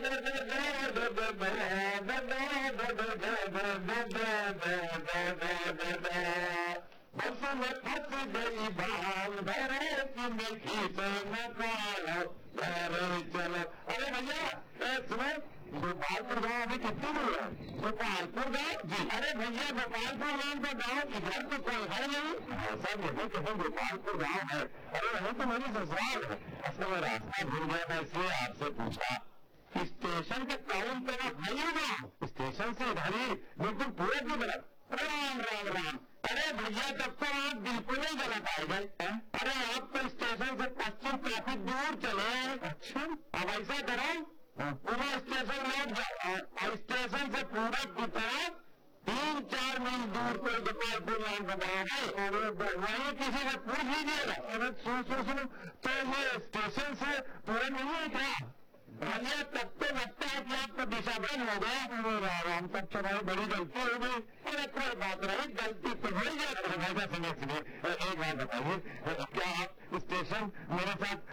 अरे भैया सुनो, गोपालपुर गाँव अभी कितनी दूर है? गोपालपुर गाँव जी। अरे भैया गोपालपुर गाँव का गाँव इधर तो कोई है नहीं। ऐसा नहीं तो गोपालपुर गाँव है। अरे वही तो मेरी ससुराल है। असल में रास्ता भूल गया, मैं इसलिए आपसे पूछा। स्टेशन के टाउन पे नहीं होगा, स्टेशन से इधर ही बिल्कुल पूरे की तरफ। राम राम राम। अरे भैया तब तो आप बिल्कुल नहीं गलत आ गए। अरे आप तो स्टेशन से पश्चिम काफी दूर चले। अच्छा, अब ऐसा करो, पूरा स्टेशन लौट जाओ और स्टेशन से पूरा की तरफ 3-4 मील दूर पर गोपालपुर नाम का गाँव है। और वहीं किसी से पूछ लीजिएगा। अरे सुनो, तो ये स्टेशन से पूरा नहीं है क्या? भैया तब तो लगता है कि आपका दिशा बंद हो गया। आराम तक तो भाई बड़ी गलती हो गई। अरे कोई बात नहीं, गलती तो हो गई। सुनिए, एक बात बताइए, क्या आप स्टेशन मेरे साथ